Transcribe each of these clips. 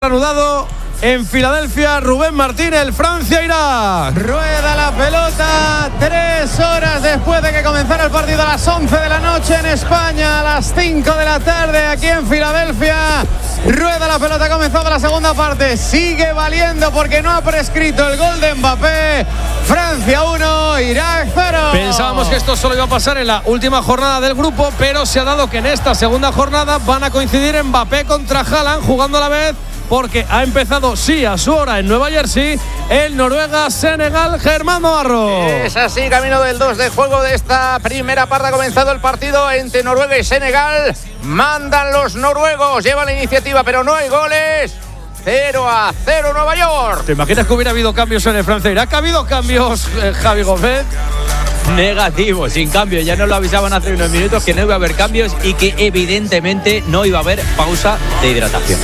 reanudado en Filadelfia. Rubén Martín, el Francia-Irak. Rueda la pelota 3 horas después de que comenzara el partido, a las 11 de la noche en España, a las 5 de la tarde aquí en Filadelfia. Rueda la pelota, ha comenzado la segunda parte. Sigue valiendo porque no ha prescrito el gol de Mbappé. Francia 1, Irak 0. Pensábamos que esto solo iba a pasar en la última jornada del grupo, pero se ha dado que en esta segunda jornada van a coincidir Mbappé contra Haaland jugando a la vez, porque ha empezado, sí, a su hora en Nueva Jersey, el Noruega-Senegal. Germán Navarro. Es así, camino del 2 de juego de esta primera parte. Ha comenzado el partido entre Noruega y Senegal. Mandan los noruegos, llevan la iniciativa, pero no hay goles. 0-0 Nueva York. ¿Te imaginas que hubiera habido cambios en el Francia-Irak? ¿Ha habido cambios, Javi Gómez? Negativo, sin cambio. Ya nos lo avisaban hace unos minutos que no iba a haber cambios y que evidentemente no iba a haber pausa de hidratación.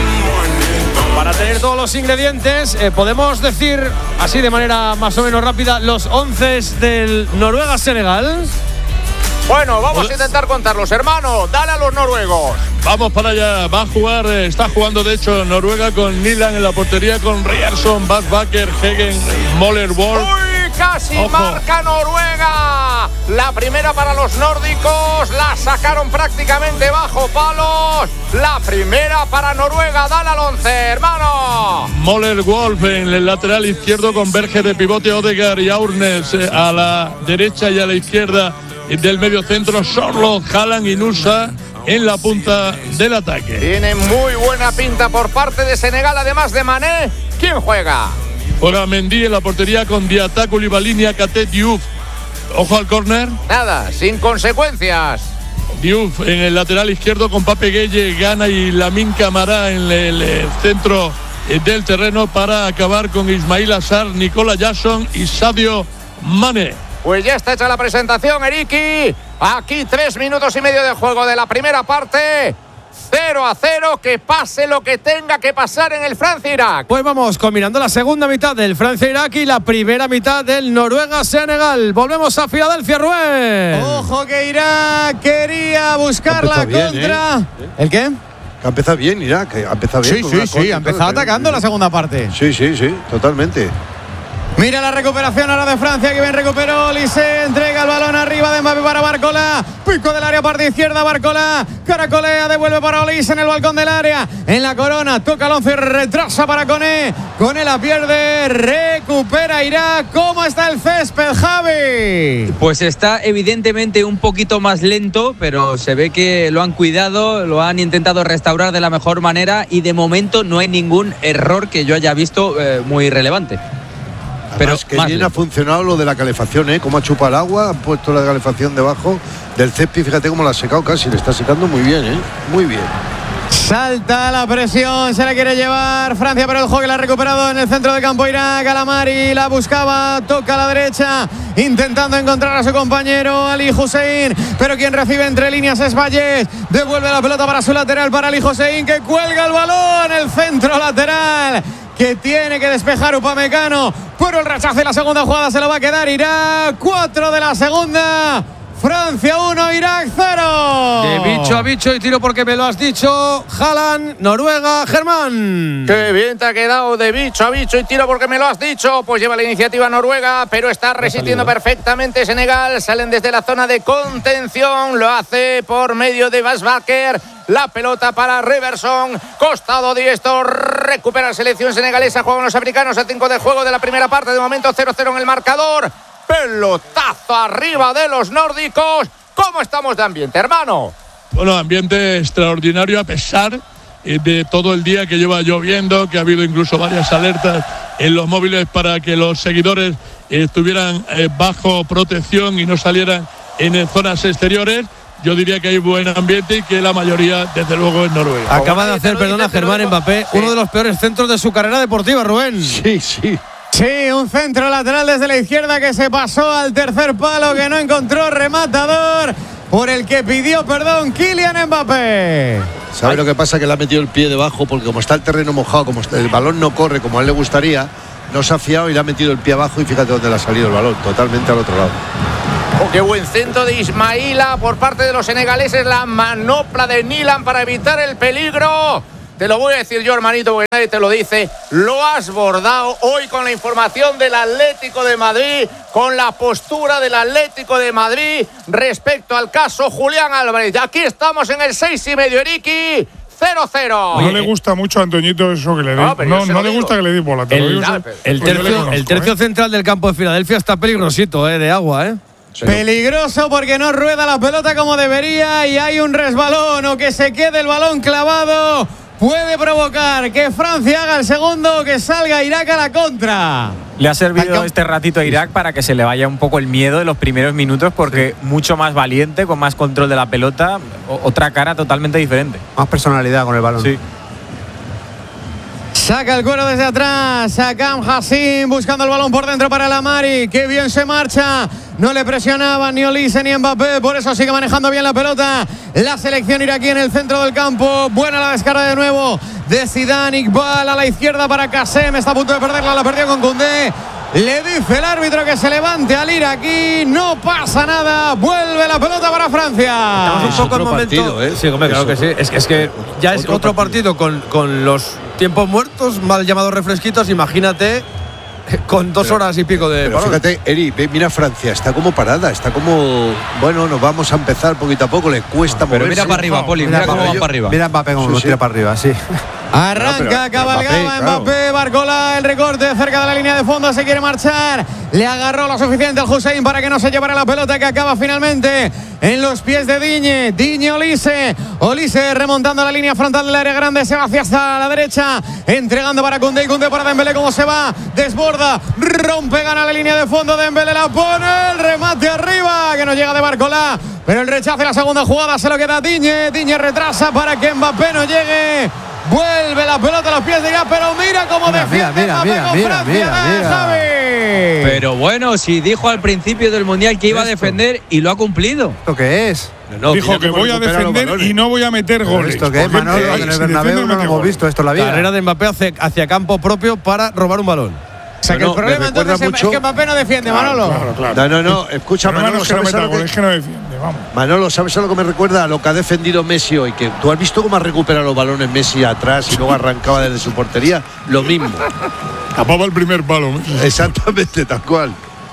Para tener todos los ingredientes, podemos decir, así de manera más o menos rápida, los 11 del Noruega-Senegal. Bueno, vamos a intentar contarlos, hermano. Dale a los noruegos. Vamos para allá. Va a jugar, está jugando de hecho Noruega con Nyland en la portería, con Ryerson, Bakker, Hegen, Moller, Wolf. ¡Uy! Casi marca Noruega. La primera para los nórdicos. La sacaron prácticamente bajo palos. La primera para Noruega. Dale al 11, hermano. Moller, Wolf en el lateral izquierdo, con Berger de pivote, Odegaard y Aurnes a la derecha y a la izquierda del medio centro, Sorloth, Haaland y Nusa en la punta del ataque. Tiene muy buena pinta por parte de Senegal, además de Mané. ¿Quién juega? Juega Mendy en la portería con Diatta, Koulibaly, Niakhaté, Diouf. Ojo al córner. Nada, sin consecuencias. Diouf en el lateral izquierdo con Pape Gueye, Gana y Lamine Camara en el centro del terreno, para acabar con Ismail Assar, Nicolas Jackson y Sadio Mané. Pues ya está hecha la presentación, Eriki. Aquí 3 minutos y medio de juego de la primera parte. 0-0, que pase lo que tenga que pasar en el Francia-Irak. Pues vamos combinando la segunda mitad del Francia-Irak y la primera mitad del Noruega-Senegal. Volvemos a Filadelfia, Rubén. Ojo que Irak quería buscar la contra. ¿El qué? Ha empezado bien Irak, ha empezado bien. Sí, ha empezado atacando la segunda parte. Sí, totalmente. Mira la recuperación ahora de Francia, que bien recuperó Olise, entrega el balón arriba de Mbappé para Barcola, pico del área, parte izquierda, Barcola, caracolea, devuelve para Olise en el balcón del área, en la corona, toca Alonso y retrasa para Koné la pierde, recupera Irak. ¿Cómo está el césped, Javi? Pues está evidentemente un poquito más lento, pero se ve que lo han cuidado, lo han intentado restaurar de la mejor manera y de momento no hay ningún error que yo haya visto muy relevante. Además, pero que bien ha funcionado lo de la calefacción, ¿eh? Cómo ha chupado el agua, han puesto la calefacción debajo del césped, fíjate cómo la ha secado casi, le está secando muy bien, ¿eh? Muy bien. Salta la presión, se la quiere llevar Francia, pero el juego que la ha recuperado en el centro del campo Irak. Alamari la buscaba, toca a la derecha, intentando encontrar a su compañero Ali Hussein, pero quien recibe entre líneas es Valles. Devuelve la pelota para su lateral, para Ali Hussein, que cuelga el balón, el centro lateral que tiene que despejar Upamecano, pero el rechazo de la segunda jugada se lo va a quedar Irak. 4 de la segunda. Francia 1, Irak 0. De bicho a bicho y tiro porque me lo has dicho. Haaland, Noruega, Germán. Qué bien te ha quedado, de bicho a bicho y tiro porque me lo has dicho. Pues lleva la iniciativa Noruega, pero está resistiendo perfectamente Senegal. Salen desde la zona de contención. Lo hace por medio de Bakker. La pelota para Reverson, costado diestro, recupera la selección senegalesa. Juegan los africanos a 5 de juego de la primera parte. De momento 0-0 en el marcador. Pelotazo arriba de los nórdicos. ¿Cómo estamos de ambiente, hermano? Bueno, ambiente extraordinario a pesar de todo el día que lleva lloviendo, que ha habido incluso varias alertas en los móviles para que los seguidores estuvieran bajo protección y no salieran en zonas exteriores. Yo diría que hay buen ambiente y que la mayoría, desde luego, es Noruega. Acaba de hacer, perdona, Germán Mbappé, uno de los peores centros de su carrera deportiva, Rubén. Sí, un centro lateral desde la izquierda que se pasó al tercer palo, que no encontró rematador, por el que pidió perdón Kylian Mbappé. ¿Sabe lo que pasa? Que le ha metido el pie debajo, porque como está el terreno mojado, como el balón no corre como a él le gustaría, no se ha fiado y le ha metido el pie abajo y fíjate dónde le ha salido el balón, totalmente al otro lado. Oh, qué buen centro de Ismaila por parte de los senegaleses, la manopla de Nyland para evitar el peligro. te lo voy a decir yo, hermanito, porque nadie te lo dice. Lo has bordado hoy con la información del Atlético de Madrid, con la postura del Atlético de Madrid respecto al caso Julián Álvarez. Y aquí estamos en el 6,5, Eriki. 0-0. No le gusta mucho a Antoñito eso que le dé. No le gusta que le dé bola. El tercio central del campo de Filadelfia está peligrosito, de agua, Peligroso porque no rueda la pelota como debería y hay un resbalón o que se quede el balón clavado. Puede provocar que Francia haga el segundo, que salga Irak a la contra. Le ha servido este ratito a Irak para que se le vaya un poco el miedo de los primeros minutos, porque mucho más valiente, con más control de la pelota, otra cara totalmente diferente. Más personalidad con el balón. Sí. Saca el cuero desde atrás. Akam Hassim buscando el balón por dentro para Lamari. Qué bien se marcha. No le presionaban ni Olise ni Mbappé. Por eso sigue manejando bien la pelota. La selección iraquí en el centro del campo. Buena la descarga de nuevo de Zidane. Iqbal a la izquierda para Kassem. Está a punto de perderla. La perdió con Koundé. Le dice el árbitro que se levante al iraquí. No pasa nada. Vuelve la pelota para Francia. Estamos un poco en momento. Partido, Sí, hombre, claro que sí. Es que ya es otro partido con los tiempos muertos, mal llamados refresquitos. Imagínate con 2 horas y pico de. Pero fíjate, Eri, mira Francia, está como parada, está como. Bueno, nos vamos a empezar poquito a poco, le cuesta moverse. Pero mira para arriba, Poli, mira cómo va para arriba. Mira Mbappé cómo lo tira para arriba, sí. Arranca, cabalgaba Mbappé, Barcola, el recorte cerca de la línea de fondo, se quiere marchar. Le agarró lo suficiente al Hussein para que no se llevara la pelota, que acaba finalmente en los pies de Digne. Digne Olise. Olise remontando la línea frontal del área grande, se va hacia hasta la derecha, entregando para Koundé y Koundé para Dembélé. ¿Cómo se va? Desborda, rompe, gana la línea de fondo. Dembélé la pone, el remate arriba, que no llega de Barcola, pero el rechazo de la segunda jugada se lo queda Digne. Digne retrasa para que Mbappé no llegue. Vuelve la pelota a los pies de Irak, pero mira cómo defiende Javi. Pero bueno, si dijo al principio del Mundial que iba a defender y lo ha cumplido. ¿Esto qué es? Dijo que voy a defender y no voy a meter goles. ¿Esto qué es, Manolo? En el Bernabéu no lo hemos visto esto en la vida. Carrera de Mbappé hacia campo propio para robar un balón. O sea, que el problema entonces es que Mbappé no defiende, Manolo. Claro. No, escucha, Manolo, ¿sabes a lo que no defiende? Vamos. Manolo, ¿sabes a lo que me recuerda? A lo que ha defendido Messi hoy, que tú has visto cómo ha recuperado los balones Messi atrás y luego arrancaba desde su portería. Lo mismo. Tapaba el primer palo. Exactamente, tal cual.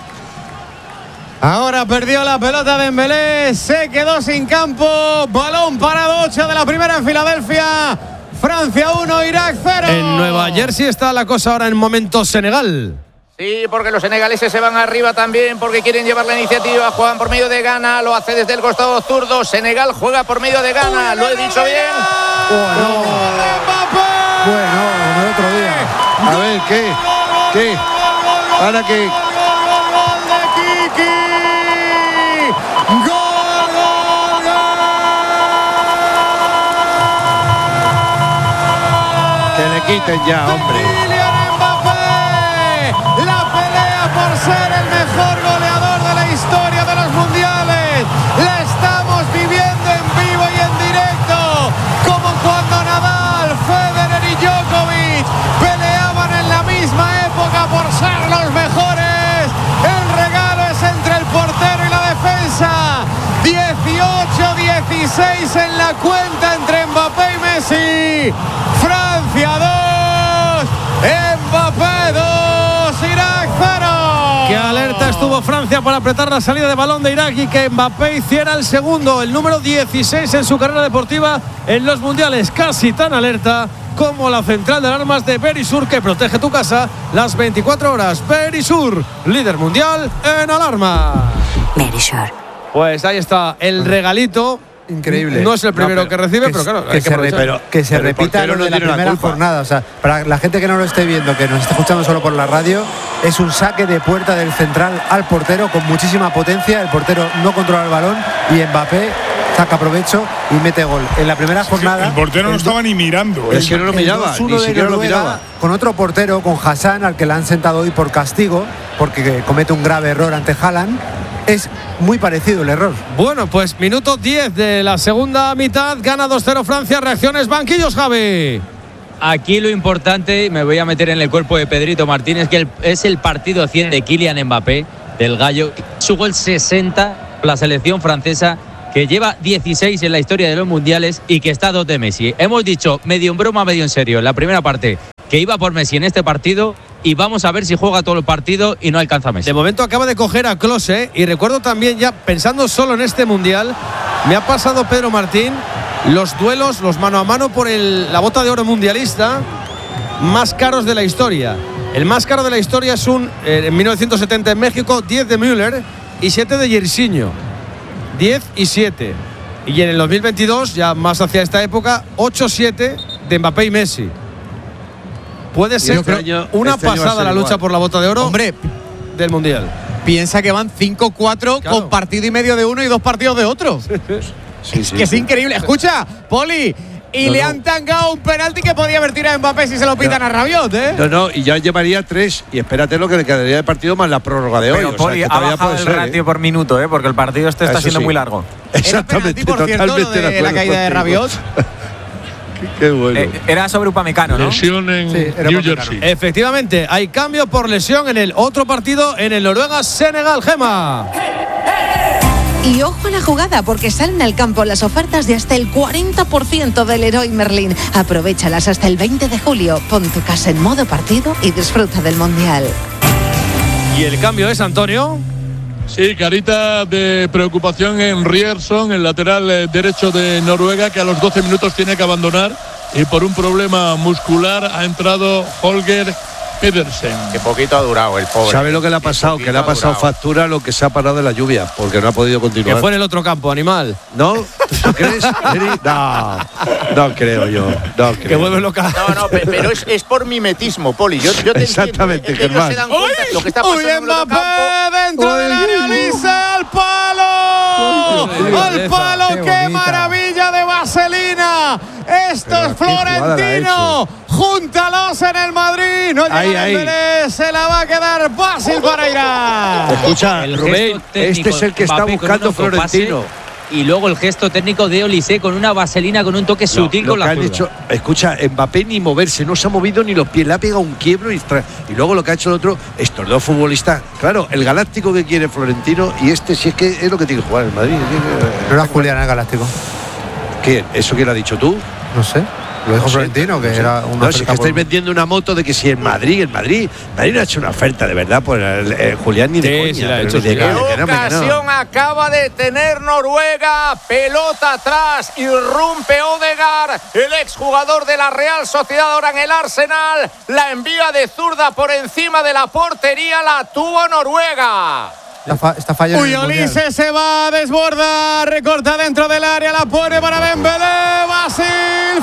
Ahora perdió la pelota de Dembélé, se quedó sin campo. Balón parado, 8 de la primera en Filadelfia. Francia 1, Irak 0. En Nueva Jersey está la cosa ahora en momento Senegal. Sí, porque los senegaleses se van arriba también, porque quieren llevar la iniciativa. Juegan por medio de Ghana, lo hace desde el costado zurdo. Senegal juega por medio de Ghana, lo he dicho bien. Bueno, como el otro día. A ver, ¿qué? ¿Ahora qué? Quiten ya, hombre. Kylian Mbappé, la pelea por ser el mejor goleador de la historia de los mundiales. La estamos viviendo en vivo y en directo, como cuando Nadal, Federer y Djokovic peleaban en la misma época por ser los mejores. El regalo es entre el portero y la defensa. 18-16 en la cuenta entre Mbappé y Messi. Francia 2, Mbappé 2, Irak 0. Qué alerta estuvo Francia para apretar la salida de balón de Irak y que Mbappé hiciera el segundo, el número 16 en su carrera deportiva en los mundiales. Casi tan alerta como la central de alarmas de Verisur, que protege tu casa las 24 horas. Verisur, líder mundial en alarma. Verisur. Pues ahí está el regalito. Increíble. No es el primero que recibe, pero claro, que se repita lo de la primera jornada. O sea, para la gente que no lo esté viendo, que nos está escuchando solo por la radio, es un saque de puerta del central al portero con muchísima potencia. El portero no controla el balón y Mbappé saca provecho y mete gol. En la primera jornada. El portero no estaba ni mirando. Es que no lo miraba, ni siquiera lo miraba. Con otro portero, con Hassan, al que le han sentado hoy por castigo, porque comete un grave error ante Haaland. Es muy parecido el error. Bueno, pues minuto 10 de la segunda mitad. Gana 2-0 Francia. Reacciones, banquillos, Javi. Aquí lo importante, me voy a meter en el cuerpo de Pedrito Martínez, que es el partido 100 de Kylian Mbappé, del gallo. Su gol 60, la selección francesa, que lleva 16 en la historia de los mundiales y que está a 2 de Messi. Hemos dicho medio en broma, medio en serio en la primera parte que iba por Messi en este partido y vamos a ver si juega todo el partido y no alcanza a Messi. De momento acaba de coger a Klose y recuerdo también, ya pensando solo en este mundial, me ha pasado Pedro Martín los duelos, los mano a mano por la bota de oro mundialista más caros de la historia. El más caro de la historia es en 1970 en México, 10 de Müller y 7 de Jairzinho. 10 y 7. Y en el 2022, ya más hacia esta época, 8-7 de Mbappé y Messi. Puede ser una pasada la lucha por la bota de oro, hombre, del Mundial. Piensa que van 5-4 con partido y medio de uno y 2 partidos de otro. Es increíble. Escucha, Poli. Y le han tangado un penalti que podía haber tirado a Mbappé si se lo pitan a Rabiot, ¿eh? No, y ya llevaría 3. Y espérate lo que le quedaría de partido más la prórroga de hoy. Pero Poli, ha bajado el ratio por minuto, porque el partido está siendo muy largo. Exactamente. ¿Era penalti, por cierto, lo de la caída de Rabiot? Qué bueno. Era sobre Upamecano, ¿no? Lesión en New Jersey. Efectivamente, hay cambio por lesión en el otro partido, en el Noruega-Senegal, Gemma. Y ojo a la jugada, porque salen al campo las ofertas de hasta el 40% del Leroy Merlin. Aprovéchalas hasta el 20 de julio. Pon tu casa en modo partido y disfruta del Mundial. ¿Y el cambio es, Antonio? Sí, carita de preocupación en Ryerson, el lateral derecho de Noruega, que a los 12 minutos tiene que abandonar y por un problema muscular ha entrado Holger Pedersen. Qué poquito ha durado el pobre. ¿Sabe lo que le ha pasado? Que le ha pasado factura lo que se ha parado de la lluvia, porque no ha podido continuar. Que fue en el otro campo, animal. ¿No? ¿Tú crees? No creo yo. No creo. Que vuelve loca. No, pero es por mimetismo, Poli. Yo te exactamente, entiendo. Ellos se dan cuenta de lo que está pasando en el otro campo. Dentro del área, Lisa, al palo. ¡Al palo! ¡Qué maravilla de vaselina! Esto es Florentino. Júntalos en el Madrid. No llega Dembélé, se la va a quedar fácil para Irak. Escucha, Rubén, este es el que está buscando Florentino. Y luego el gesto técnico de Olise con una vaselina, con un toque sutil con la zurda. Escucha, Mbappé ni moverse, no se ha movido ni los pies, le ha pegado un quiebro y luego lo que ha hecho el otro, estos dos futbolistas, claro, el galáctico que quiere Florentino y si es que es lo que tiene que jugar en Madrid. No era Julián el galáctico. ¿Quién? ¿Eso quién lo ha dicho tú? No sé. Lo dijo Florentino, que era una. No, si es que estáis vendiendo una moto de que si en Madrid no ha hecho una oferta de verdad por Julián ni de coña. ¿Qué ocasión acaba de tener Noruega? Pelota atrás, irrumpe Odegaard, el exjugador de la Real Sociedad ahora en el Arsenal, la envía de zurda por encima de la portería, la tuvo Noruega. Está fallando. Olise se va a desbordar, recorta dentro del área, la pone para Dembélé, Basil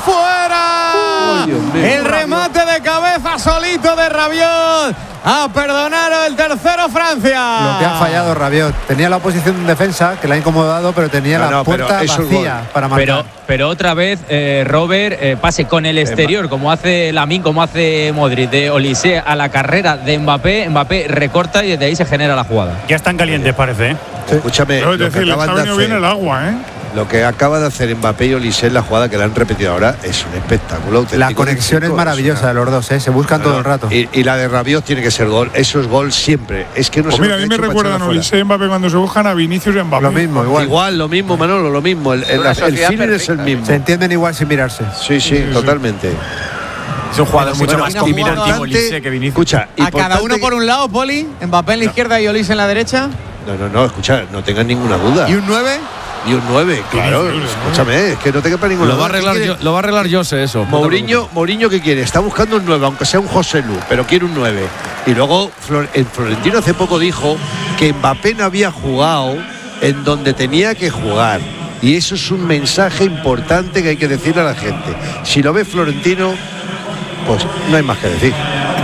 fuera. El remate de cabeza solito de Rabiot. A perdonar el tercero Francia. Lo que ha fallado Rabiot. Tenía la oposición en defensa, que la ha incomodado, pero tenía la puerta vacía para marcar. Pero otra vez, Robert, pase con el exterior, como hace Lamine, como hace Modric, de Olise a la carrera de Mbappé. Mbappé recorta y desde ahí se genera la jugada. Ya están calientes, parece. Sí. Escúchame, es decir, le está venido bien el agua, ¿eh? Lo que acaba de hacer Mbappé y Olise en la jugada que la han repetido ahora es un espectáculo auténtico. La conexión es maravillosa de los dos, se buscan todo el rato. Y la de Rabiot tiene que ser gol. Eso es gol siempre. Es que no pues mira, a mí me recuerdan Olise y Mbappé cuando se buscan a Vinicius y Mbappé. Lo mismo, igual, lo mismo, Manolo, lo mismo. El feeling es el mismo. Se entienden igual sin mirarse. Sí, totalmente. Es un jugador mucho más combinativo Olise que Vinicius. Escucha, a cada uno por un lado, Poli, Mbappé en la izquierda y Olise en la derecha. No, escucha, no tengas ninguna duda. ¿Y un 9? Y un 9, claro. Escúchame, es que no te quepa ninguna duda. Lo va a arreglar Jose eso. Mourinho, ¿qué quiere? Está buscando un 9, aunque sea un José Lu, pero quiere un 9. Y luego Florentino hace poco dijo que Mbappé no había jugado en donde tenía que jugar. Y eso es un mensaje importante que hay que decirle a la gente. Si lo ve Florentino, pues no hay más que decir.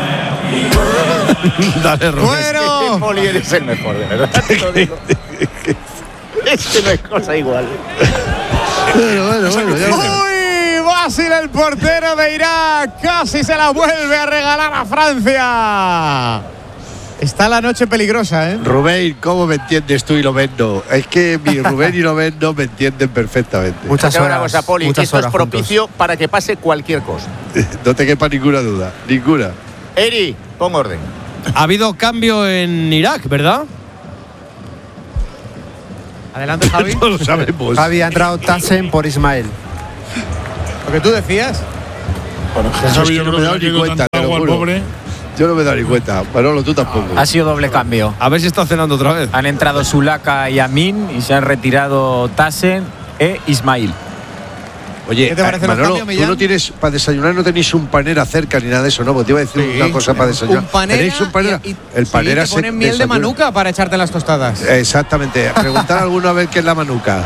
Dale, Rubén. Bueno, Poli eres el mejor, de verdad. Te lo digo. Es que no es cosa igual. Bueno. ¡Uy! Basil, el portero de Irak, casi se la vuelve a regalar a Francia. Está la noche peligrosa, ¿eh? Rubén, ¿cómo me entiendes tú y Lovendo? Es que mi Rubén y Lovendo me entienden perfectamente. Muchas horas. Una cosa, Poli, esto es propicio juntos para que pase cualquier cosa. No te quepa ninguna duda, ninguna. Eri, pon orden. Ha habido cambio en Irak, ¿verdad? Adelante, Javi. No lo sabemos. Javi, ha entrado Tassen por Ismael. Lo que tú decías. Bueno, Eso Javi, es yo que no creo me he que dado le ni quedó cuenta, tanta te lo agua al juro. pobre. Yo no me he dado ni cuenta. Manolo, tú tampoco. Ha sido doble cambio. A ver si está cenando otra vez. Han entrado Sulaka y Amin y se han retirado Tassen e Ismail. Oye, ¿Qué te parecen los Manolo, cambios, tú Millán? no tienes, para desayunar no tenéis un panera cerca ni nada de eso, ¿no? Porque te iba a decir una cosa para desayunar. Un panera. ¿Tenéis un panera? El panera te ponen se miel de desayuna. manuka para echarte en las tostadas. Exactamente. Preguntar a alguno a ver qué es la manuca.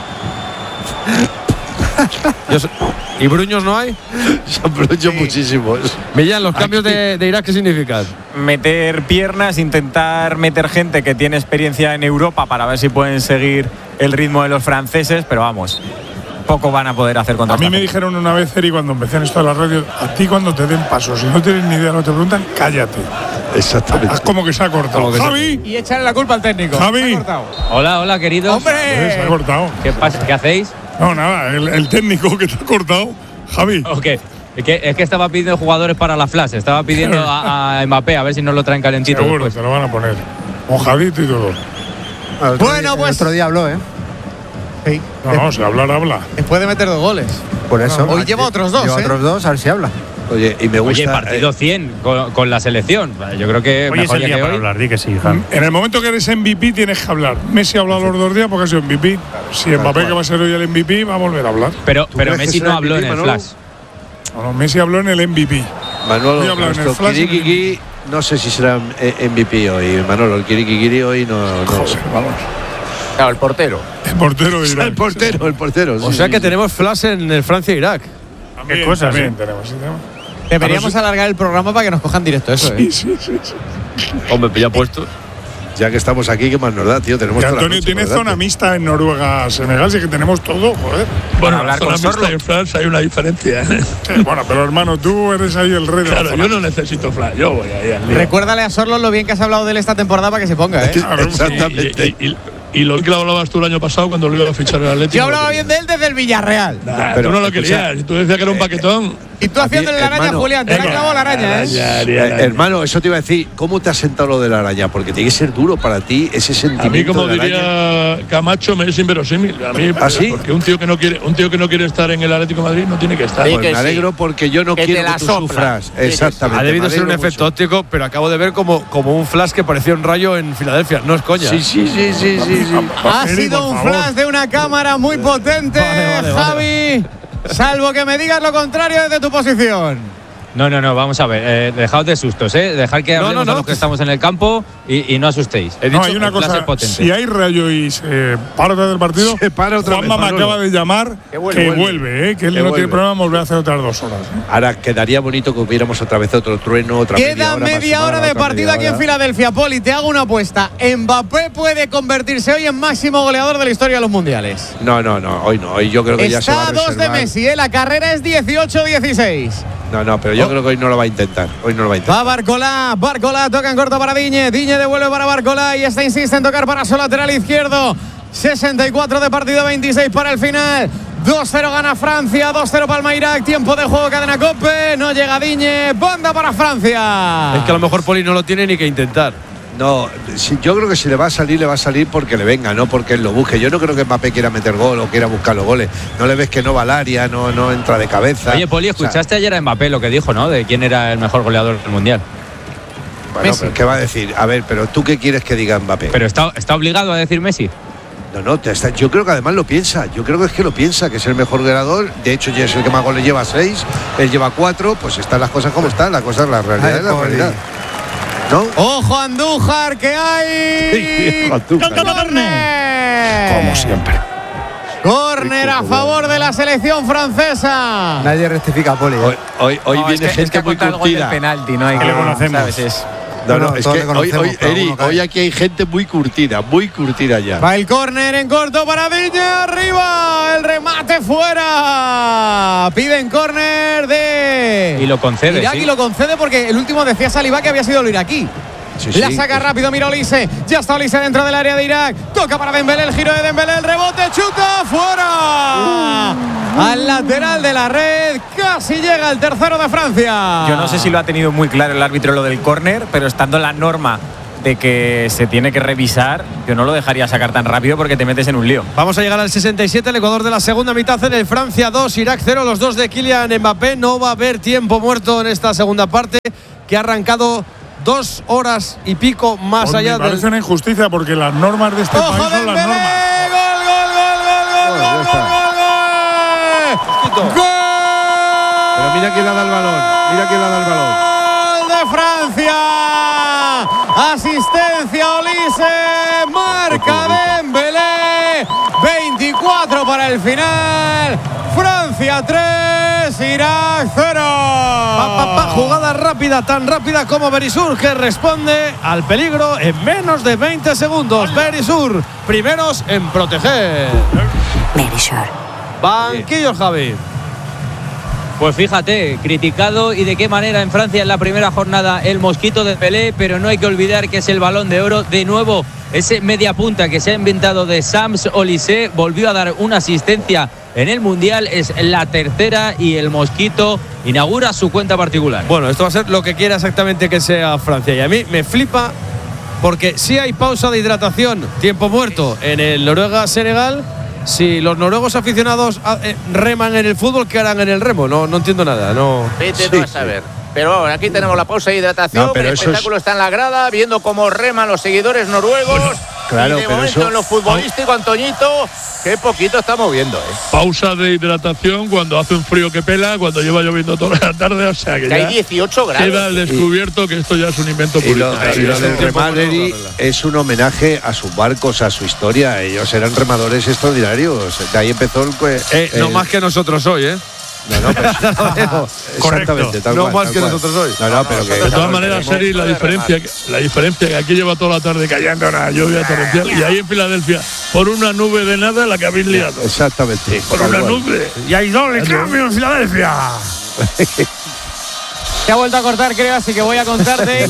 ¿Y bruños no hay? Se han hecho muchísimos. Millán, los cambios de Irak, ¿qué significan? Meter piernas, intentar meter gente que tiene experiencia en Europa para ver si pueden seguir el ritmo de los franceses, pero vamos, poco van a poder hacer contra A mí esta me gente. dijeron una vez, Eri, cuando empecé en esto de la radio, a ti cuando te den paso, si no tienes ni idea, no te preguntan, cállate. Exactamente. Haz como que se ha cortado. Javi, Y echarle la culpa al técnico. Javi. Se ha cortado. Hola, queridos. ¡Hombre! Se ha cortado. ¿Qué pasa? ¿Qué hacéis? No, nada, el técnico que te ha cortado, Javi. ¿O qué? Es que estaba pidiendo jugadores para la flash. Estaba pidiendo a Mbappé a ver si nos lo traen calentito. Seguro, después. te lo van a poner. Mojadito y todo. Bueno, pues. El otro día habló, ¿eh? Sí. No, si hablar, habla. Después de meter 2 goles. Por eso. Hoy lleva otros 2, Lleva ¿eh? otros 2, a ver si habla. Oye, y me gusta. Oye, partido 100 con la selección. Yo creo que Hoy es mejor el ya día que para hoy. hablar, di que sí, Javi. En el momento que eres MVP tienes que hablar. Messi ha hablado los 2 días porque ha sido MVP. Si Mbappé, que va a ser hoy el MVP, va a volver a hablar. Pero crees que Messi será no habló MVP, en el Manolo? flash. Bueno, Messi habló en el MVP. Manolo, Voy a hablar en el nuestro flash. Kirikiki, no sé si será MVP hoy. Manolo, el Kirikiki hoy no. Joder, vamos. Claro, el portero. El portero de Irak. El portero. O sea que tenemos flash en el Francia-Irak. También, Qué cosas, también ¿eh? tenemos, sí, tenemos. Deberíamos alargar el programa para que nos cojan directo eso, ¿eh? Sí. Hombre, pues ya puesto. Ya que estamos aquí, ¿qué más nos da, tío? Tenemos Que toda la Antonio noche tiene por delante. zona mixta en Noruega, Senegal, sí que tenemos todo, joder. Bueno, hablar con con mixta Sorlo. y flash hay una diferencia. Sí, bueno, pero hermano, tú eres ahí el rey de la Claro, zona. yo no necesito flash, yo voy ahí al lío. Recuérdale a Sorlo lo bien que has hablado de él esta temporada para que se ponga, ¿eh? Claro, Exactamente. Y lo que lo hablabas tú el año pasado cuando lo iba a fichar el Atlético. Yo hablaba bien de él desde el Villarreal. Nah, Pero, tú no lo escucha, querías. Y tú decías que era un paquetón. Y tú haciéndole la araña a hermano, Julián, te la ha clavado la araña, ¿eh? Hermano, eso te iba a decir, ¿cómo te has sentado lo de la araña? Porque tiene que ser duro para ti ese A sentimiento. mí, como de la araña. diría Camacho, me es inverosímil. A mí, ¿Ah, sí? porque un tío que no quiere estar en el Atlético de Madrid no tiene que estar. Sí, Pues que me alegro porque yo no Que quiero te que la tú sopla. sufras. Sí, que sí. Exactamente. Ha debido me ser un alegro efecto mucho. óptico, pero acabo de ver como un flash que parecía un rayo en Filadelfia. No es coña. Sí. Ha Eri, sido por un favor. flash de una cámara muy potente, Vale. Javi. Salvo que me digas lo contrario desde tu posición. No, vamos a ver. Dejad de sustos, ¿eh? Dejad que hablemos a los que estamos en el campo y no asustéis. No, hay una el flash cosa, es potente. si hay rayo y se para otra vez del partido, Se para otra Juanma vez, me Manolo. acaba de llamar que vuelve, que él Que no vuelve. tiene problema, volver a hacer otras 2 horas. Ahora quedaría bonito que hubiéramos otra vez otro trueno, otra Queda media media hora, hora más de otra partido media aquí en hora. Filadelfia. Poli, te hago una apuesta. Mbappé puede convertirse hoy en máximo goleador de la historia de los mundiales. No, hoy no. Hoy yo creo que ya se va Está a a 2 de reservar. Messi, ¿eh? La carrera es 18-16. No, pero yo creo que hoy no lo va a intentar. Hoy no lo va a intentar. Va Barcola toca en corto para Diñe devuelve para Barcola y esta insiste en tocar para su lateral izquierdo. 64 de partido, 26 para el final. 2-0 gana Francia, 2-0 palma Irak, tiempo de juego, cadena Cope, no llega Diñe, banda para Francia. Es que a lo mejor Poli no lo tiene ni que intentar. No, yo creo que si le va a salir porque le venga, no porque él lo busque. Yo no creo que Mbappé quiera meter gol o quiera buscar los goles. No le ves que no va al área, no entra de cabeza. Oye, Poli, escuchaste ayer a Mbappé lo que dijo, ¿no? De quién era el mejor goleador del Mundial. Bueno, pero ¿qué va a decir? A ver, pero ¿tú qué quieres que diga Mbappé? Pero está obligado a decir Messi. Yo creo que además lo piensa. Yo creo que es que lo piensa, que es el mejor goleador. De hecho, ya es el que más goles lleva, 6. Él lleva 4. Pues están las cosas como están. La realidad es la realidad. ¿No? Ojo Andújar, que hay. ¡Córner! Como siempre. Córner a favor de la selección francesa. Nadie rectifica a Poli. Hoy viene gente muy curtida. Penalti, no hay Que le conocemos. ¿sabes? Es No, es todos que le conocemos, pero Eri, uno cae. hoy aquí hay gente muy curtida ya. Va el córner en corto para Diñe, arriba, el remate fuera. Piden córner de Y lo concede, Irak sí. y lo concede porque el último decía Salivá que había sido el iraquí. Sí, La saca rápido, mira Olise. Ya está Olise dentro del área de Irak. Toca para Dembélé, el giro de Dembélé, el rebote, chuta, fuera. Al lateral de la red, casi llega el tercero de Francia. Yo no sé si lo ha tenido muy claro el árbitro lo del córner, pero estando la norma de que se tiene que revisar, yo no lo dejaría sacar tan rápido porque te metes en un lío. Vamos a llegar al 67, el Ecuador de la segunda mitad en el Francia 2, Irak 0, los dos de Kylian Mbappé. No va a haber tiempo muerto en esta segunda parte, que ha arrancado 2 horas y pico más allá. Me parece una injusticia porque las normas de este país son las normas. ¡Gol! Pero mira quién le da el balón. Mira quién le da el balón. ¡Gol de Francia! Asistencia Olise. Marca Dembélé. 24 para el final. Francia 3, Irak 0. Jugada rápida, tan rápida como Berisur, que responde al peligro en menos de 20 segundos. Berisur, primeros en proteger. Berisur. Banquillo, Javi. Pues fíjate, criticado y de qué manera en Francia en la primera jornada el mosquito de Pelé, pero no hay que olvidar que es el Balón de Oro. De nuevo, ese media punta que se ha inventado de Sams Olise volvió a dar una asistencia en el Mundial, es la tercera y el mosquito inaugura su cuenta particular. Bueno, esto va a ser lo que quiera exactamente que sea Francia, y a mí me flipa porque si hay pausa de hidratación, tiempo muerto en el Noruega-Senegal. Si los noruegos aficionados reman en el fútbol, ¿qué harán en el remo? No entiendo nada. No. Vete tú a saber. Pero bueno, aquí tenemos la pausa de hidratación. No, pero el espectáculo está en la grada, viendo cómo reman los seguidores noruegos. Bueno, claro, y de pero momento eso, en lo futbolístico, Antoñito, qué poquito está moviendo. Pausa de hidratación cuando hace un frío que pela, cuando lleva lloviendo toda la tarde, o sea que ya hay 18 grados. Queda al descubierto que esto ya es un invento publicitario. Y lo del Remaderi es un homenaje a sus barcos, a su historia. Ellos eran remadores extraordinarios. De ahí empezó no más que nosotros hoy, ¿eh? No, pero exactamente, tal no cual, más tal que cual. nosotros hoy. No, pero que de todas maneras, Seri, la diferencia que aquí lleva toda la tarde cayendo una lluvia torrencial y ahí en Filadelfia, por una nube de nada, la que habéis liado. Exactamente. Por una nube. Y hay doble cambio en Filadelfia. Se ha vuelto a cortar, creo, así que voy a contarte.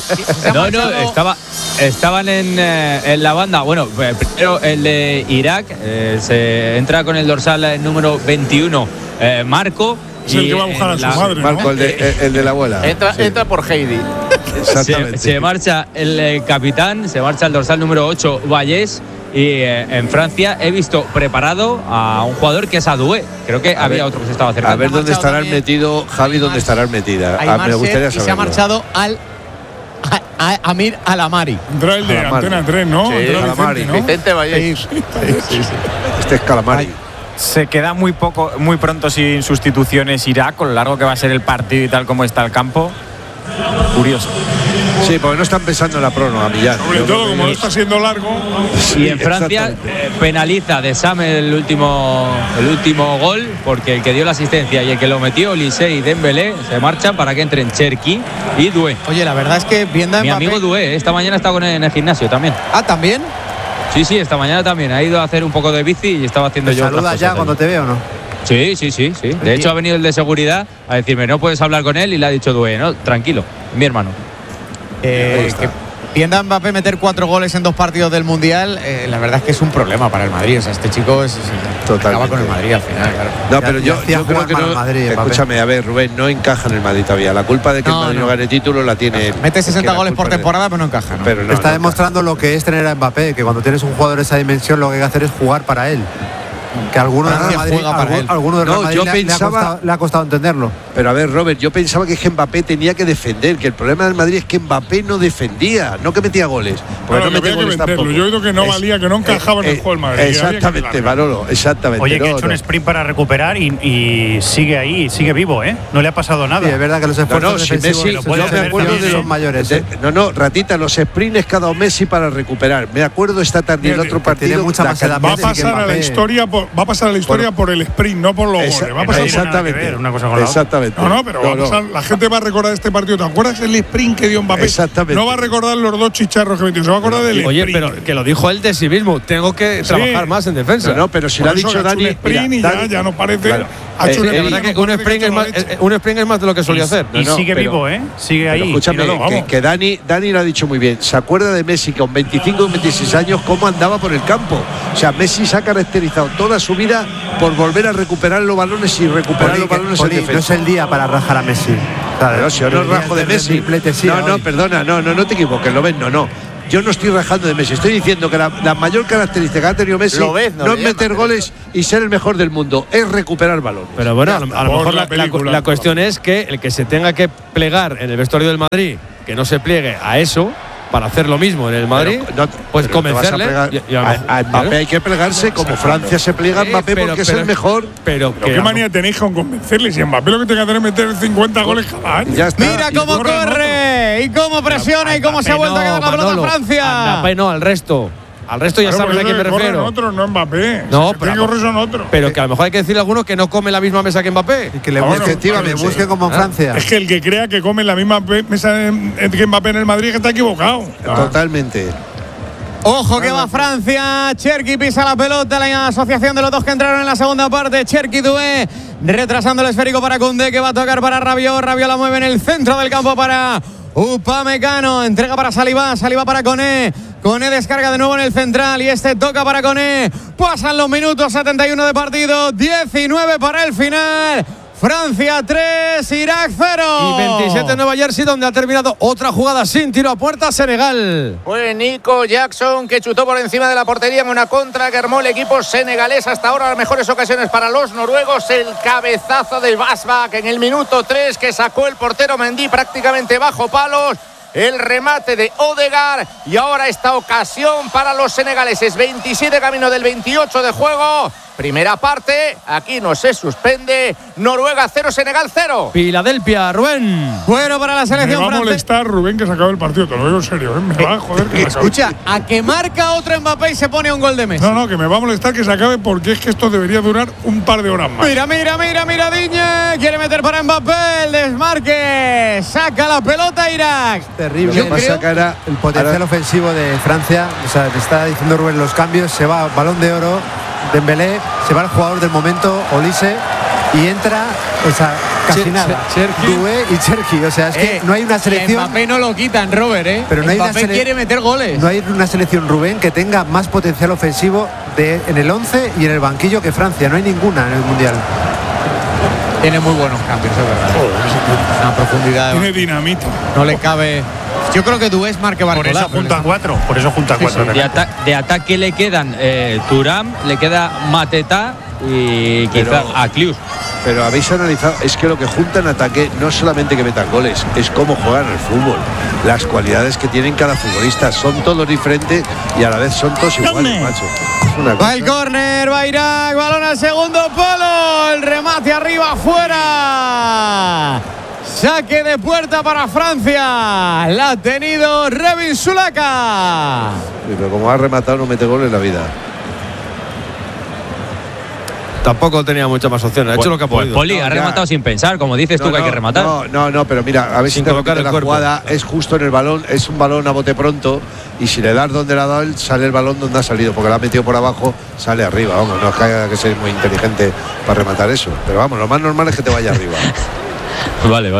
Estaban en la banda. Bueno, primero el de Irak, se entra con el dorsal número 21, Marco. Es el que va a buscar a su madre, ¿no? Marco, el de la abuela. Entra por Heidi. Exactamente. Se marcha el capitán, se marcha el dorsal número 8, Vallés. Y en Francia he visto preparado a un jugador que es Adoué. Creo que había otro que se estaba acercando. A ver dónde estarán metido, Javi, dónde estarán metida. Me gustaría saberlo. Y se ha marchado a Amir Alamari. Entra el de Antena 3, ¿no? Sí, Vicente, ¿no? Vicente Vallés. Sí. Este es Calamari. Se queda muy pronto sin sustituciones Irak, con lo largo que va a ser el partido y tal como está el campo. Curioso. Sí, porque no están pensando en la prórroga, Millán. Sobre todo, como no está siendo largo. Y en Francia penaliza de Sam el último gol, porque el que dio la asistencia y el que lo metió, Olise y Dembélé, se marchan para que entren Cherki y Doué. Oye, la verdad es que viendo a Mi Mbappé… amigo Doué, esta mañana está en el gimnasio también. Ah, ¿también? Sí, esta mañana también. Ha ido a hacer un poco de bici y estaba haciendo yo otras ¿Saludas cosas ya cuando te veo o no? Sí. De hecho, ha venido el de seguridad a decirme, no puedes hablar con él, y le ha dicho Doué, no, tranquilo, mi hermano. Viendo a Mbappé meter 4 goles en 2 partidos del Mundial, la verdad es que es un problema para el Madrid. O sea, este chico acaba con el Madrid al final, claro. No, pero yo creo que no. Madrid, escúchame, a ver, Rubén, no encaja en el Madrid todavía. La culpa de que el Madrid no gane título la tiene. Mete 60 goles por temporada, pero no encaja, ¿no? Pero está demostrando lo que es tener a Mbappé, que cuando tienes un jugador de esa dimensión, lo que hay que hacer es jugar para él. Que alguno de Real Madrid, le ha costado entenderlo. Pero a ver, Robert, yo pensaba que Mbappé tenía que defender, que el problema del Madrid es que Mbappé no defendía, no que metía goles. Bueno, no metía goles tampoco. Yo he oído que no valía, que no encajaba en el juego del Madrid. Exactamente, Manolo, exactamente. Oye, que ha hecho un sprint para recuperar y sigue ahí, sigue vivo, ¿eh? No le ha pasado nada. Sí, es verdad que los esfuerzos defensivos yo me acuerdo de los mayores. Ratita, los sprints que ha dado Messi para recuperar. Me acuerdo esta tarde en el otro partido. Tiene mucha más edad. Va a pasar a la historia por el sprint, no por los goles. Va a pasar exactamente. Una cosa con la otra. Exactamente. No, pero va a pasar, la gente va a recordar este partido. ¿Te acuerdas el sprint que dio Mbappé? Exactamente. No va a recordar los 2 chicharros que metió, se va a acordar del sprint. Oye, pero que lo dijo él de sí mismo. Tengo que trabajar más en defensa. No, pero si lo ha dicho Dani. Un sprint y ya no parece. Claro. La verdad que un sprint es más de lo que solía hacer. Y sigue vivo, ¿eh? Sigue ahí. Escúchame, que Dani lo ha dicho muy bien. ¿Se acuerda de Messi con 25 o 26 años cómo andaba por el campo? O sea, Messi se ha caracterizado toda su vida por volver a recuperar los balones y recuperar los balones en defensa. No es el día para rajar a Messi. Claro, si yo no rajo de Messi. No, perdona, no te equivoques, lo ves, no. yo no estoy rajando de Messi, estoy diciendo que la mayor característica que ha tenido Messi no es meter goles y ser el mejor del mundo, es recuperar balones. Pero bueno, a lo mejor la cuestión es que el que se tenga que plegar en el vestuario del Madrid, que no se pliegue a eso para hacer lo mismo en el Madrid, pues convencerle. A Mbappé hay que plegarse como Francia se pliega a Mbappé porque es el mejor. Pero ¿qué manía tenéis con convencerle? Si Mbappé lo que tiene que hacer es meter 50 goles cada año. Ya está. Mira cómo corre y cómo presiona y cómo se ha vuelto a quedar la pelota Francia. Mbappé no, al resto. Al resto ya sabes a quién me refiero. Otros, no Mbappé. No, son otros. Pero que a lo mejor hay que decirle a alguno que no come la misma mesa que Mbappé. Y que le busque como en Francia. Es que el que crea que come la misma mesa que Mbappé en el Madrid que está equivocado. Totalmente. Ojo que va Francia. Cherki pisa la pelota. La asociación de los dos que entraron en la segunda parte. Cherki Doué retrasando el esférico para Koundé, que va a tocar para Rabiot. Rabiot la mueve en el centro del campo para Upamecano. Entrega para Saliba. Saliba para Koné. Koné descarga de nuevo en el central y este toca para Koné. Pasan los minutos, 71 de partido, 19 para el final. Francia 3, Irak 0. Y 27 en Nueva Jersey, donde ha terminado otra jugada sin tiro a puerta, Senegal. Fue Nico Jackson que chutó por encima de la portería en una contra que armó el equipo senegalés. Hasta ahora las mejores ocasiones para los noruegos. El cabezazo de Basbak en el minuto 3 que sacó el portero Mendy prácticamente bajo palos. El remate de Odegaard y ahora esta ocasión para los senegaleses. 27 camino del 28 de juego. Primera parte, aquí no se suspende. Noruega 0, Senegal 0. Filadelfia, Rubén. Bueno para la selección francesa. Me va a molestar, Rubén, que se acabe el partido. Te lo digo en serio, ¿eh? Me va a joder que se acabe. Escucha, a que marca otro Mbappé y se pone un gol de Messi. No, que me va a molestar que se acabe porque es que esto debería durar un par de horas más. Mira, Digne. Quiere meter para Mbappé. El desmarque. Saca la pelota Irak. Terrible. El potencial ofensivo de Francia. O sea, te está diciendo Rubén los cambios. Se va Balón de Oro. Dembélé, se va el jugador del momento, Olise, y entra casi nada. Doué y Cherki. O sea, es que no hay una selección. Mbappé no lo quitan, Robert, Pero no Mbappé quiere meter goles. No hay una selección, Rubén, que tenga más potencial ofensivo en el 11 y en el banquillo que Francia. No hay ninguna en el Mundial. Tiene muy buenos cambios, es verdad. Una profundidad. Tiene dinamita. No le cabe. Yo creo que Doué es marque Por eso junta cuatro. De ataque le quedan Thuram, le queda Mateta y quizá Aklius. Pero habéis analizado, es que lo que junta en ataque no es solamente que metan goles, es cómo juegan el fútbol. Las cualidades que tienen cada futbolista son todos diferentes y a la vez son todos iguales, macho. Va el córner, va Irak, balón al segundo palo, el remate arriba, fuera. Saque de puerta para Francia. La ha tenido Revin Sulaka. Pero como ha rematado no mete gol en la vida. Tampoco tenía muchas más opciones. Ha hecho lo que ha podido. Poli, ha rematado sin pensar, como dices tú que hay que rematar. No, pero mira, a ver si te colocar la jugada. Es justo en el balón, es un balón a bote pronto. Y si le das donde le ha dado él, sale el balón donde ha salido. Porque lo ha metido por abajo, sale arriba. Vamos, no es que haya que ser muy inteligente para rematar eso. Pero vamos, lo más normal es que te vaya arriba. Vale.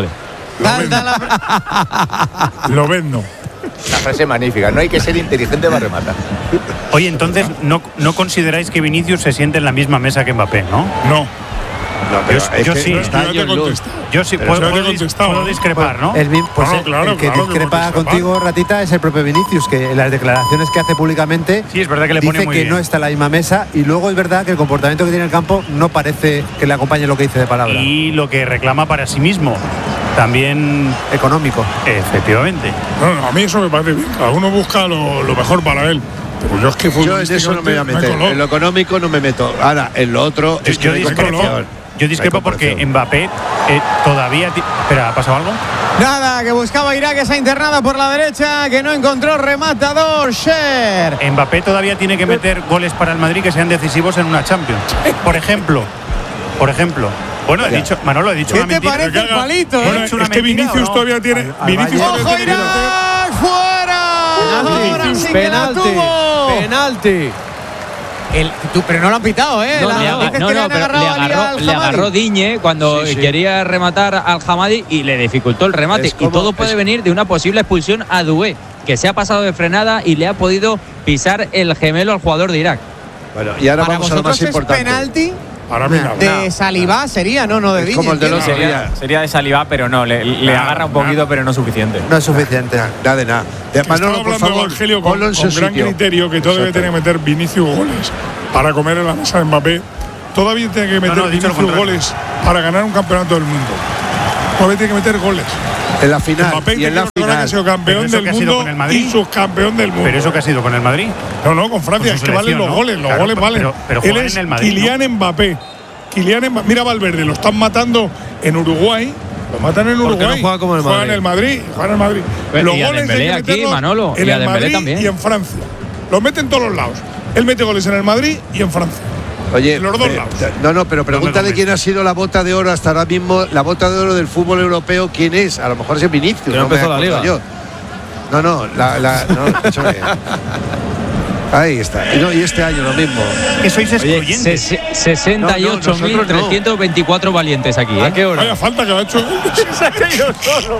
Lo vendo. Una frase magnífica. No hay que ser inteligente para rematar. Oye, entonces, ¿no consideráis que Vinicius se siente en la misma mesa que Mbappé, no? No. Yo sí. Yo sí puedo discrepar, ¿no? El que discrepa contigo, Ratita, es el propio Vinicius, que en las declaraciones que hace públicamente es verdad que le pone dice muy que bien. No está en la misma mesa, y luego es verdad que el comportamiento que tiene en el campo no parece que le acompañe lo que dice de palabra. Y lo que reclama para sí mismo, también económico. Efectivamente. No, a mí eso me parece bien. Cada uno busca lo mejor para él. Pero yo en eso no me voy a meter. En lo económico no me meto. Ahora, en lo otro es que yo discrepo porque Mbappé todavía... Espera, ¿ha pasado algo? Nada, que buscaba Irak esa internada por la derecha, que no encontró rematador. Sher. Mbappé todavía tiene que meter goles para el Madrid que sean decisivos en una Champions. Por ejemplo. Bueno, Manolo, he dicho ¿qué una mentira. ¿Qué te parece el palito? Bueno, es que Vinicius todavía tiene... ¡Ojo, Irak! ¡Fuera! Penalti. Pero no lo han pitado, ¿eh? Le agarró Digne cuando quería rematar al Hamadi y le dificultó el remate. Y todo puede venir de una posible expulsión a Doué, que se ha pasado de frenada y le ha podido pisar el gemelo al jugador de Irak. Bueno, y ahora ¿Para vamos a lo más importante. ¿Es penalti Para mí nada. De Saliba sería, no de Digne. Como el de los sería de Saliba, pero no, le agarra un poquito, pero no es suficiente. No es suficiente. Nada de nada. Manolo, por favor, Evangelio, con gran criterio, que todo debe tener que meter Vinicius goles para comer en la mesa de Mbappé. Todavía tiene que meter Vinicius goles para ganar un campeonato del mundo. Todavía tiene que meter goles. En la final. Mbappé Y en la que ha sido campeón del mundo y subcampeón del mundo. Pero eso que ha sido con el Madrid. No, con Francia. Es que valen los goles. Los goles valen. Pero él es Kylian Mbappé. Mira Valverde, lo están matando en Uruguay. Lo matan en Uruguay. No juega como el Madrid. Juega en el Madrid. Pero los goles hay que aquí, Manolo, en y a el Dembélé Madrid también. y en Francia. Los mete en todos los lados. Él mete goles en el Madrid y en Francia. Oye, en los dos lados. No, pero pregúntale quién ha sido la bota de oro hasta ahora mismo, la bota de oro del fútbol europeo, quién es. A lo mejor es Vinicius. No empezó la liga. Yo. No, escúchame. Ahí está. Y este año lo mismo. Que sois excluyentes. 68.324 valientes aquí. ¿A qué hora? Vaya falta que ha hecho. Se ha caído solo.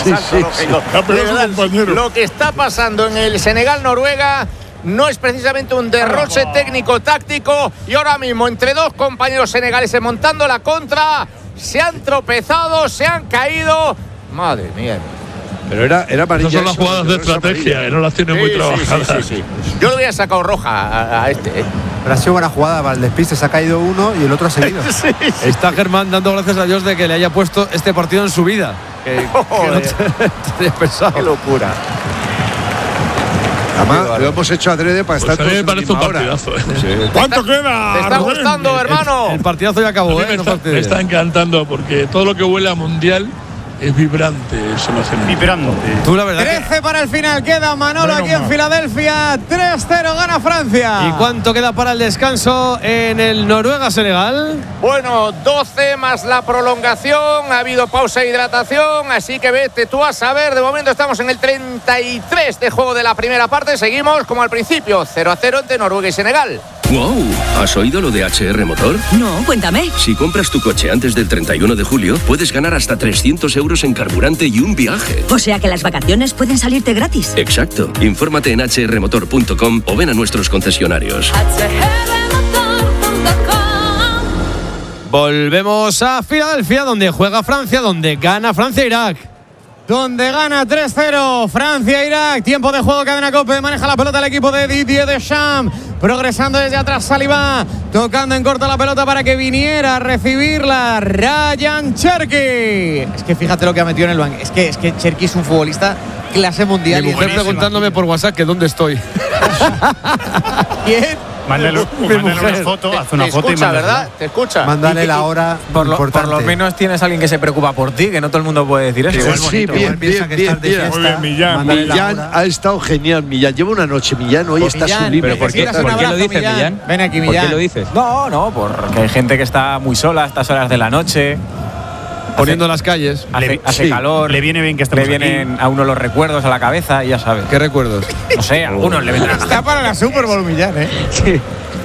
Lo que está pasando en el Senegal-Noruega no es precisamente un derroche técnico-táctico, y ahora mismo entre dos compañeros senegaleses montando la contra, se han tropezado, se han caído. Madre mía. Pero era amarilla. Esas son las jugadas de estrategia, que no las tiene muy trabajadas. Sí. Yo le hubiera sacado roja a este. Pero ha sido buena jugada para el despiste. Se ha caído uno y el otro ha seguido. Está Germán dando gracias a Dios de que le haya puesto este partido en su vida. Que no te pensado. Qué locura. Además, lo hemos hecho adrede para estar todos a mí me en parece un la misma hora. partidazo. ¿Cuánto queda? ¿Te está gustando, hermano? El partidazo ya acabó, Me está encantando porque todo lo que huele a mundial es vibrante. Eso lo hace vibrando. Tú, la verdad. 13 para el final queda, Manolo, aquí en Filadelfia. 3-0 gana Francia. ¿Y cuánto queda para el descanso en el Noruega-Senegal? Bueno, 12 más la prolongación. Ha habido pausa de hidratación, así que vete tú a saber. De momento estamos en el 33 de juego de la primera parte. Seguimos como al principio, 0-0 entre Noruega y Senegal. ¡Wow! ¿Has oído lo de HR Motor? No, cuéntame. Si compras tu coche antes del 31 de julio, puedes ganar hasta 300 euros en carburante y un viaje. O sea que las vacaciones pueden salirte gratis. Exacto. Infórmate en hrmotor.com o ven a nuestros concesionarios. Volvemos a Filadelfia, donde juega Francia, donde gana Francia-Irak. Donde gana 3-0 Francia-Irak. Tiempo de juego, cadena COPE. Maneja la pelota el equipo de Didier Deschamps. Progresando desde atrás Saliba. Tocando en corto la pelota para que viniera a recibirla Ryan Cherki. Es que fíjate lo que ha metido en el banco. Es que Cherki es un futbolista clase mundial. Mi mujer preguntándome por WhatsApp que dónde estoy. ¿Quién? Mándale una foto, haz una foto y escucha, mándale. ¿verdad? Te escucha. Mándale la hora. Por lo menos tienes a alguien que se preocupa por ti, que no todo el mundo puede decir eso. Sí, bien. Muy bien, Millán. Millán ha estado genial. Millán lleva una noche. Millán hoy está sublime. ¿Pero por qué lo dices, Millán? Ven aquí, Millán. ¿Por qué lo dices? No, porque hay gente que está muy sola a estas horas de la noche. Poniendo las calles. Hace calor. Le viene bien que estemos Le vienen a uno los recuerdos a la cabeza y ya sabes. ¿Qué recuerdos? No sé, a algunos le vendrán. Está para la Super Bowl, Millán, Sí.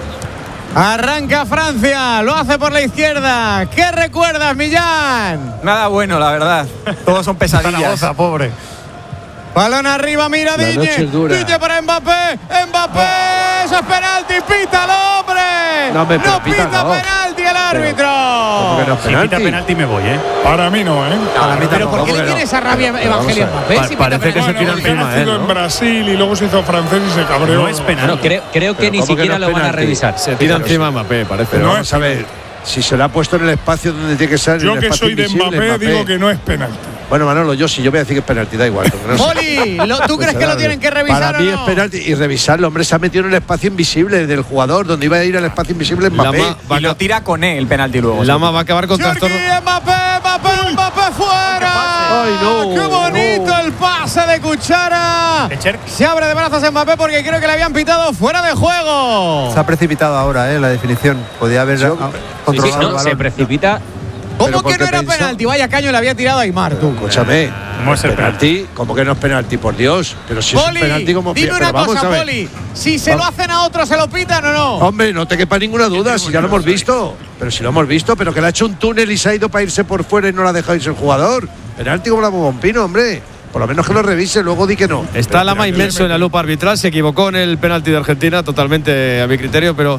Arranca Francia, lo hace por la izquierda. ¿Qué recuerdas, Millán? Nada bueno, la verdad. Todos son pesadillas. Pobre. Balón arriba, mira La Digne. noche es dura. Digne para Mbappé. Mbappé, eso es penalti. Pita el hombre. No, pita penalti el árbitro. ¿Cómo que no es Si pita penalti? penalti me voy, ¿eh? Para mí no, ¿eh? Pero ¿por qué le tiene esa rabia Evangelio Mbappé? Si pita parece que se penalti. tira Porque ha encima, nacido en Brasil y luego se hizo francés y se cabreó. No es penalti. Bueno, creo que ni ¿cómo que siquiera no es lo van a penalti? revisar. Se tira encima Mbappé, parece. Pero No vamos es a ver. Si se lo ha puesto en el espacio donde tiene que ser. en Yo el que espacio soy de invisible, Mbappé digo que no es penalti. Bueno, Manolo, yo yo voy a decir que es penalti, da igual. porque no sé. Poli, ¿tú crees que lo tienen que revisar Para o mí no? es penalti. Y revisarlo, hombre, se ha metido en el espacio invisible del jugador, donde iba a ir al espacio invisible Mbappé. Y lo tira con él el penalti luego. Lama va a acabar con Cherki, trastorno. Mbappé fuera. Ay, no, ¡Qué bonito no. el pase de Cuchara! De Cherki. Se abre de brazos Mbappé porque creo que le habían pitado fuera de juego. Se ha precipitado ahora, la definición. Podía haber controlado el No, balón. se precipita. ¿Cómo Pero que no porque era pensó- penalti? Vaya caño le había tirado a Aymar, tú. Escúchame, No es el penalti. ¿Cómo que no es penalti? Por Dios. Pero si es un Poli, penalti como. dime pero una vamos cosa, a ver. Poli. Si se lo hacen a otro, ¿se lo pitan o no? Hombre, no te quepa ninguna duda, si ya lo hemos visto. Pero si lo hemos visto, pero que le ha hecho un túnel y se ha ido para irse por fuera y no lo ha dejado irse el jugador. Penalti como la Bombino, hombre. Por lo menos que lo revise, luego di que no. Está Lama inmenso en la lupa arbitral. Se equivocó en el penalti de Argentina, totalmente a mi criterio, pero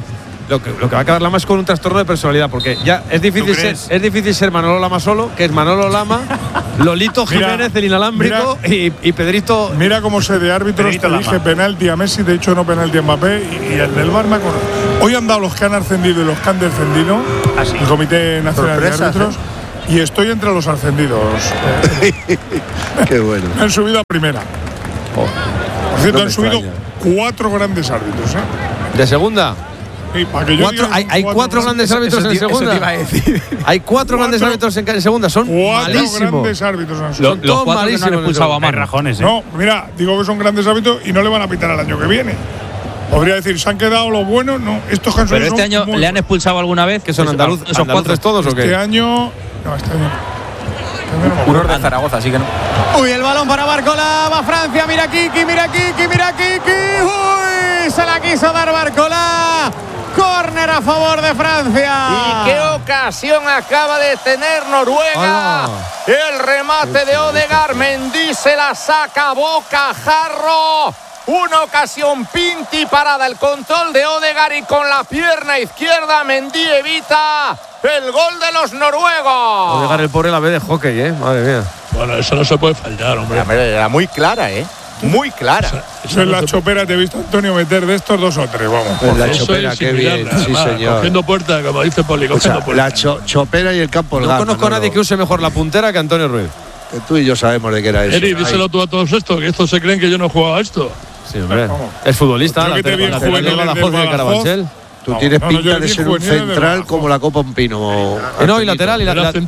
Lo que va a acabar Lama es con un trastorno de personalidad, porque ya es difícil ser Manolo Lama solo, que es Manolo Lama, Lolito Jiménez, el inalámbrico, y Pedrito. Mira cómo sé de árbitros, te dije penalti a Messi, de hecho no penalti a Mbappé, y el del VAR me acuerdo. Hoy han dado los que han ascendido y los que han descendido, el Comité Nacional de Árbitros, y estoy entre los ascendidos. Qué bueno. Han subido a primera. Por cierto, han subido 4 grandes árbitros. ¿De segunda? Sí, para que yo hay 4 grandes árbitros en segunda. Eso te iba a decir. Hay 4 grandes árbitros en segunda. Son 4 malísimos. grandes árbitros han subido. Los 4 que no han expulsado a mano. No, mira, digo que son grandes árbitros y no le van a pitar al año que viene. Podría decir, ¿se han quedado los buenos? No, estos que han subido. Pero este año le han expulsado alguna vez. ¿Que son andaluces todos o qué? Este año. No, este año. Unos de Zaragoza, así que no. Uy, el balón para Barcola, va Francia, mira Kiki. Uy, se la quiso dar Barcola. Córner a favor de Francia. ¿Y qué ocasión acaba de tener Noruega? El remate de Odegaard, Mendy se la saca, Boca, Jarro. Una ocasión Pinti parada, el control de Odegaard y con la pierna izquierda Mendy evita el gol de los noruegos. Odegaard, el pobre, la ve de hockey, madre mía. Bueno, eso no se puede fallar, hombre. Era muy clara, muy clara. Eso en la chopera te he visto, Antonio, meter de estos 2 o 3, vamos. En la chopera, qué bien, sí, señor. Cogiendo puerta, como dice Poli, cogiendo puerta. La chopera y el campo. No conozco a nadie que use mejor la puntera que Antonio Ruiz. Que tú y yo sabemos de qué era eso. Eri, díselo tú a todos estos, que estos se creen que yo no he jugado a esto. Sí, hombre. Es futbolista, la Badajoz de Carabanchel. Tú tienes pinta de ser un central como la Copa un pino. No, y lateral.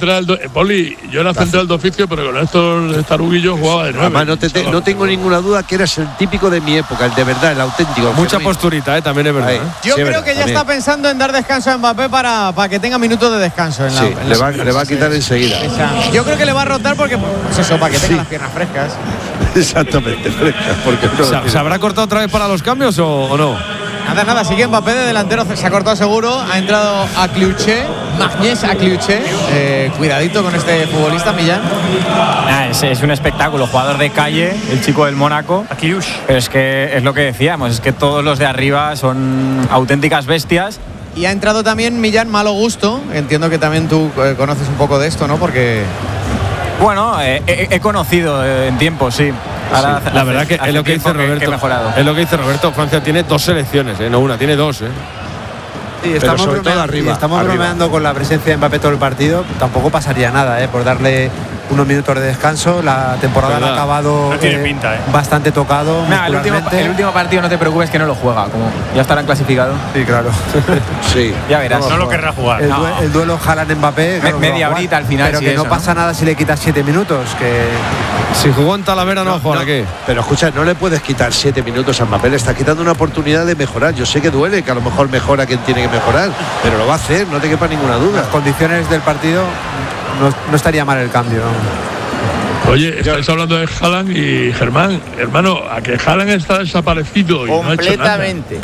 Poli, yo era central de oficio, pero con estos taruguillos jugaba de 9. Además, no tengo ninguna duda que eras el típico de mi época, el de verdad, el auténtico. Mucha posturita, también es verdad. Yo creo que ya está pensando en dar descanso a Mbappé para que tenga minutos de descanso. Le va a quitar enseguida. Yo creo que le va a rotar porque, pues eso, para que tenga las piernas frescas. Exactamente, frescas. ¿Se habrá cortado otra vez para los cambios o no? Nada, sigue Mbappé de delantero, se ha cortado seguro, ha entrado a Kliuche, Magnés a Kliuche, cuidadito con este futbolista, Millán. Es un espectáculo, jugador de calle, el chico del Mónaco, pero es que es lo que decíamos, es que todos los de arriba son auténticas bestias. Y ha entrado también Millán, Malo Gusto, entiendo que también tú conoces un poco de esto, ¿no? Porque… Bueno, he conocido en tiempo, sí. Ahora la verdad que es lo que dice Roberto. Es lo que dice Roberto. Francia tiene 2 selecciones, no una, tiene 2. Sí, estamos bromeando con la presencia de Mbappé todo el partido. Tampoco pasaría nada, por darle unos minutos de descanso. La temporada ha acabado bastante tocado. El último partido, no te preocupes, que no lo juega, como ya estarán clasificados. Sí, claro. Sí. Ya verás. No lo querrá jugar. El duelo Haaland-Mbappé. Claro, media horita al final. Pero que no pasa nada si le quitas 7 minutos. Que si jugó en Talavera no juega aquí. Pero escucha, no le puedes quitar 7 minutos a Mbappé. Le está quitando una oportunidad de mejorar. Yo sé que duele, que a lo mejor mejora quien tiene que mejorar, pero lo va a hacer, no te quepa ninguna duda. Las condiciones del partido no estaría mal el cambio, Oye, estáis hablando de Haaland y Germán, hermano, a que Haaland está desaparecido y completamente.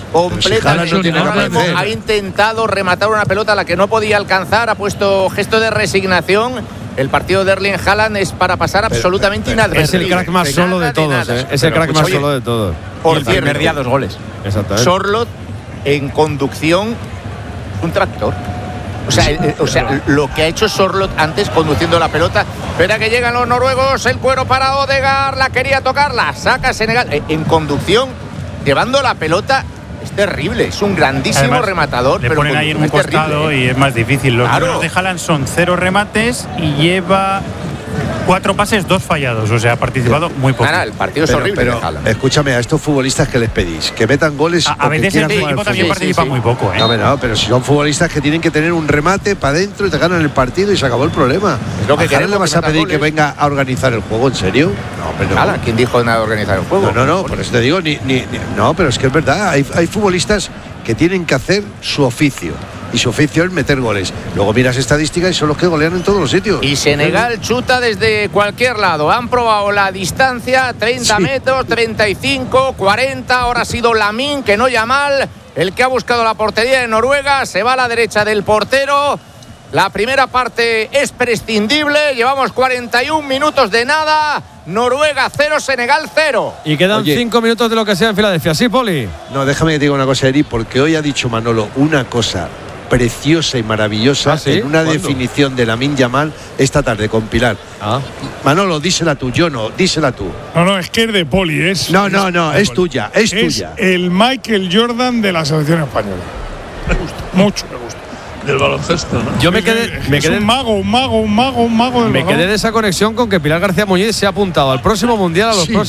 Ha intentado rematar una pelota a la que no podía alcanzar, ha puesto gesto de resignación. El partido de Erling Haaland es para pasar absolutamente inadvertido. Es el crack más solo de todos, Es el crack más solo de todos. Por cierto, primer día 2 goles. Exactamente. Sorloth en conducción, un tractor. O sea, lo que ha hecho Sorloth antes conduciendo la pelota. Espera que llegan los noruegos, el cuero para Odegaard, la quería tocar, la saca Senegal. En conducción, llevando la pelota, es terrible, es un grandísimo Además, rematador. Le pero ponen ahí en un costado y es más difícil. Los números de Haaland son 0 remates y lleva 4 pases, 2 fallados. O sea, ha participado muy poco. El partido es horrible de Haaland. Escúchame, a estos futbolistas que les pedís, que metan goles. A veces el equipo también participa muy poco. No, pero si son futbolistas que tienen que tener un remate para adentro y te ganan el partido y se acabó el problema. Es lo que ¿A le vas a pedir que venga a organizar el juego? ¿En serio? No, pero Haaland, ¿quién dijo nada de organizar el juego? No, por eso te digo, no, pero es que es verdad, hay futbolistas que tienen que hacer su oficio. Y su oficio es meter goles. Luego miras estadísticas y son los que golean en todos los sitios. Y Senegal chuta desde cualquier lado. Han probado la distancia, 30 metros, 35, 40. Ahora ha sido Lamine, que no Yamal, el que ha buscado la portería de Noruega. Se va a la derecha del portero. La primera parte es prescindible. Llevamos 41 minutos de nada. Noruega 0, Senegal 0. Y quedan 5 minutos de lo que sea en Filadelfia. Sí, Poli. No, déjame que te diga una cosa, Eri, porque hoy ha dicho Manolo una cosa preciosa y maravillosa en una definición de Lamine Yamal esta tarde con Pilar. Manolo, dísela tú, yo no, dísela tú. No, es que es de Poli, es. No, es tuya, es tuya. El Michael Jordan de la selección española. Me gusta, mucho me gusta. Del baloncesto, ¿no? Yo me quedé un mago del Me quedé de esa conexión con que Pilar García Muñiz se ha apuntado al próximo mundial, a los próximos